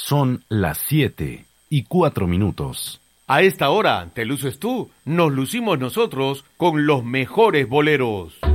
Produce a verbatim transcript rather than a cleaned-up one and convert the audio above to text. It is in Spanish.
Son las siete y cuatro minutos. A esta hora te luces tú, nos lucimos nosotros con los mejores boleros.